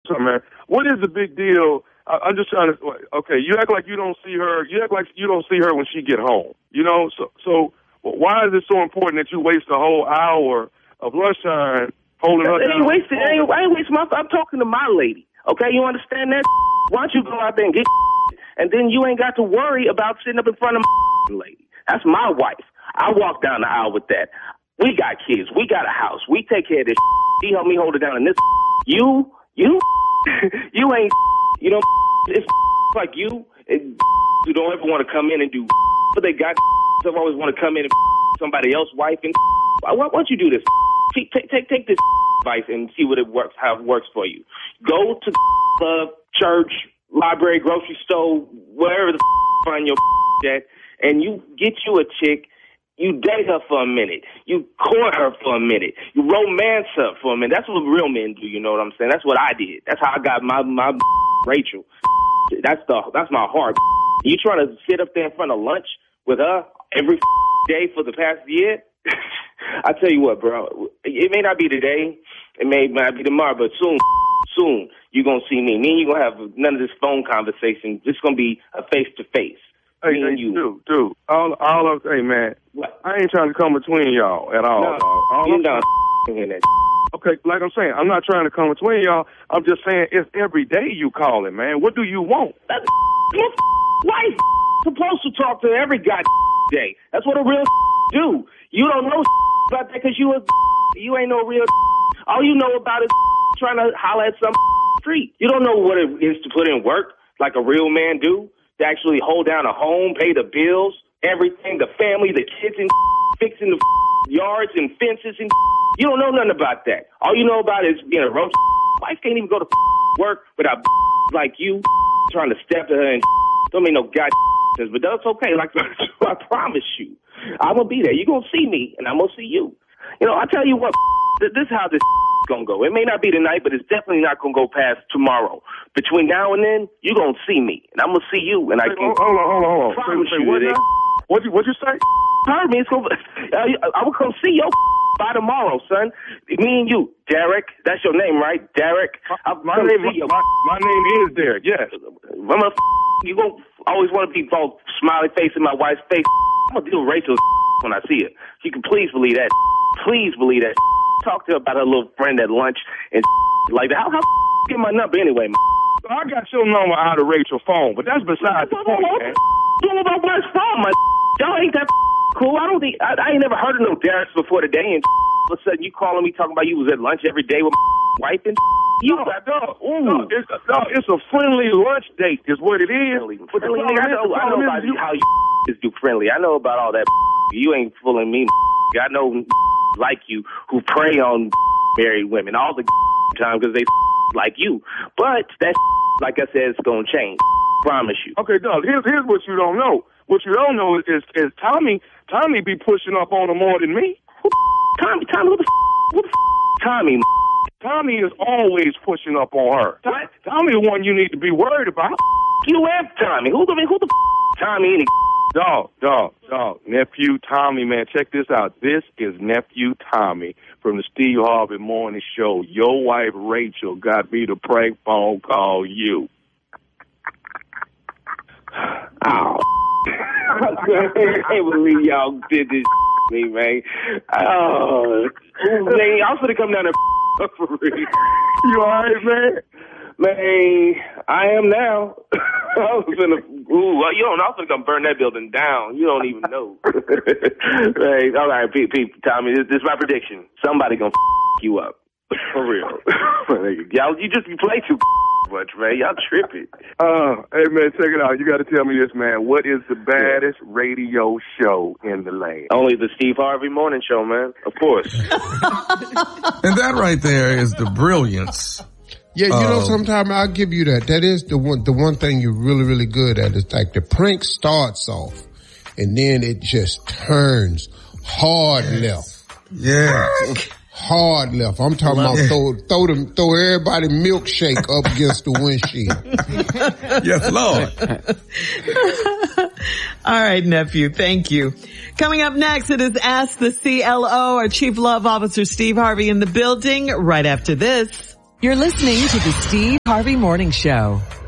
something, man. What is the big deal? I'm just trying to. Okay, you act like you don't see her. You act like you don't see her when she get home. You know, so why is it so important that you waste a whole hour of lunchtime holding her down? I ain't wasting my. I'm talking to my lady. Okay, you understand that? Why don't you go out there and get, and then you ain't got to worry about sitting up in front of my lady. That's my wife. I walk down the aisle with that. We got kids. We got a house. We take care of this. She helped me hold it down. And this, you ain't, you know, it's like you who don't ever want to come in and do, but they got, some always want to come in and somebody else's wife. And why don't you do this? Take this advice and see what it works, how it works for you. Go to the church, library, grocery store, wherever the find your at, and you get you a chick. You date her for a minute. You court her for a minute. You romance her for a minute. That's what real men do, you know what I'm saying? That's what I did. That's how I got my Rachel. That's my heart. You trying to sit up there in front of lunch with her every day for the past year? I tell you what, bro. It may not be today. It may not be tomorrow, but soon you're going to see me. Me and you going to have none of this phone conversation. It's going to be a face-to-face. Hey, dude. Hey, man. What? I ain't trying to come between y'all at all. No, dog. You're not in that. Okay, like I'm saying, I'm not trying to come between y'all. I'm just saying it's every day you calling, man. What do you want? Your wife supposed to talk to every day. That's what a real do. You don't know about that because you ain't no real. All you know about is trying to holler at some street. You don't know what it is to put in work like a real man do. To actually hold down a home, pay the bills, everything, the family, the kids, and fixing the yards and fences. And you don't know nothing about that. All you know about is being a roach. Wife can't even go to work without like you trying to step to her and don't make no sense. But that's okay. Like I promise you, I'm going to be there. You're going to see me, and I'm going to see you. You know, I tell you what, this is how this going to go. It may not be tonight, but it's definitely not going to go past tomorrow. Between now and then, you're going to see me, and I'm going to see you. And I can hold on. promise say, you that. What'd you say? Heard me. I will come see your by tomorrow, son. Me and you, Derek. That's your name, right? Derek. My name is Derek, yes. You going to always want to be both smiley face in my wife's face. I'm going to deal with Rachel when I see her. She can please believe that. Please believe that. Talk to her about her little friend at lunch and like that. How get my number anyway, man? I got your number out of Rachel's phone, but that's besides the point, man. What about my phone, man? Y'all ain't that cool. I ain't never heard of no Dereks before today, and all of a sudden you calling me talking about you was at lunch every day with my wife and you. It's a friendly lunch date is what it is. Friendly, I know about how you just do friendly. I know about all that. You ain't fooling me. I know like you who prey on married women all the time because they like you. But that, like I said, it's going to change. Promise you. Okay, Doug, here's what you don't know. What you don't know is Tommy be pushing up on her more than me. Tommy, who the Tommy? Tommy is always pushing up on her. What? Tommy the one you need to be worried about. You and Tommy. Who the Tommy? Dog, nephew Tommy, man, check this out. This is nephew Tommy from the Steve Harvey Morning Show. Your wife Rachel got me to prank phone call you. Oh, I can't believe y'all did this to me, man. Oh, man, I was gonna come down there for real. You alright, man? Man, I am now. I was gonna come burn that building down. You don't even know. Hey, all right, Pete, Tommy, this is my prediction. Somebody gonna you up. For real. Y'all, you play too much, man. Y'all tripping. Hey, man, check it out. You got to tell me this, man. What is the baddest radio show in the land? Only the Steve Harvey Morning Show, man. Of course. And that right there is the brilliance. Yeah, you know, sometimes I'll give you that. That is the one thing you're really, really good at. It's like the prank starts off and then it just turns hard left. Yeah. Hard left. I'm talking about throw everybody milkshake up against the windshield. Yes, Lord. All right, nephew. Thank you. Coming up next, it is Ask the CLO. Our Chief Love Officer Steve Harvey in the building right after this. You're listening to the Steve Harvey Morning Show.